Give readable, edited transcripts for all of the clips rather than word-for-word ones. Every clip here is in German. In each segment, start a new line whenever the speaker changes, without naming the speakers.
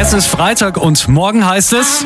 Es ist Freitag und morgen heißt es...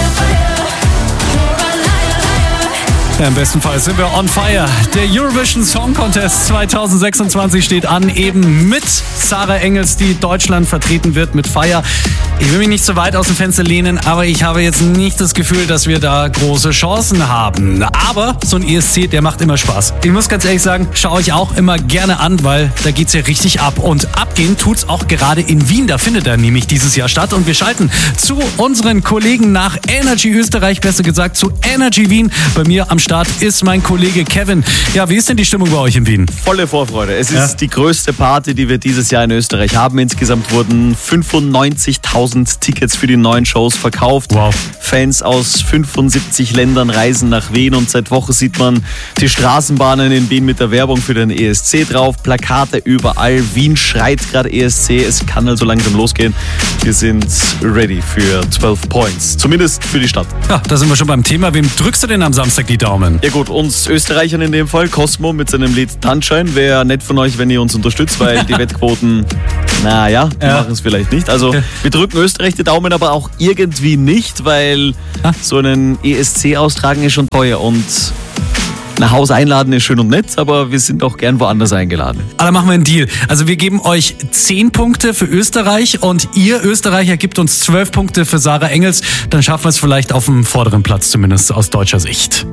Ja, im besten Fall sind wir on fire. Der Eurovision Song Contest 2026 steht an, eben mit Sarah Engels, die Deutschland vertreten wird mit Fire. Ich will mich nicht so weit aus dem Fenster lehnen, aber ich habe jetzt nicht das Gefühl, dass wir da große Chancen haben. Aber so ein ESC, der macht immer Spaß. Ich muss ganz ehrlich sagen, schaue ich auch immer gerne an, weil da geht's ja richtig ab. Und abgehen tut's auch gerade in Wien. Da findet er nämlich dieses Jahr statt. Und wir schalten zu unseren Kollegen nach Energy Österreich, besser gesagt zu Energy Wien. Bei mir am Start ist mein Kollege Kevin. Ja, wie ist denn die Stimmung bei euch in Wien?
Volle Vorfreude. Es ist die größte Party, die wir dieses Jahr in Österreich haben. Insgesamt wurden 95.000 Tickets für die neuen Shows verkauft.
Wow.
Fans aus 75 Ländern reisen nach Wien und seit Wochen sieht man die Straßenbahnen in Wien mit der Werbung für den ESC drauf. Plakate überall. Wien schreit gerade ESC. Es kann also langsam losgehen. Wir sind ready für 12 Points. Zumindest für die Stadt.
Ja, da sind wir schon beim Thema. Wem drückst du denn am Samstag die Daumen?
Ja gut, uns Österreichern in dem Fall. Cosmo mit seinem Lied Tanzschein. Wäre nett von euch, wenn ihr uns unterstützt, weil die Wettquoten, die machen es vielleicht nicht. Also wir drücken Österreich die Daumen, aber auch irgendwie nicht, weil so einen ESC austragen ist schon teuer und nach Hause einladen ist schön und nett, aber wir sind auch gern woanders eingeladen.
Aber dann machen wir einen Deal. Also wir geben euch 10 Punkte für Österreich und ihr Österreicher gebt uns 12 Punkte für Sarah Engels. Dann schaffen wir es vielleicht auf dem vorderen Platz, zumindest aus deutscher Sicht.